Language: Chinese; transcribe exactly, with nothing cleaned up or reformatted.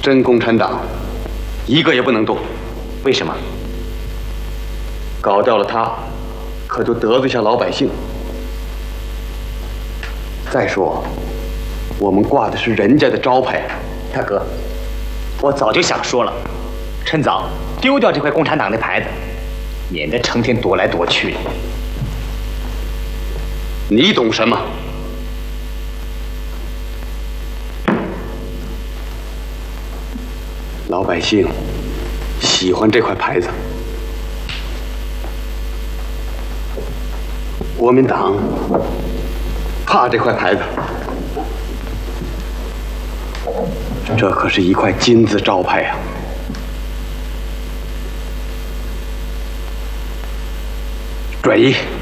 真共产党，一个也不能动。 为什么？ 搞掉了他，可就得罪下老百姓。再说，我们挂的是人家的招牌。 大哥，我早就想说了，趁早丢掉这块共产党的牌子，免得成天躲来躲去的。 你懂什么？老百姓喜欢这块牌子，国民党怕这块牌子，这可是一块金字招牌呀！转移。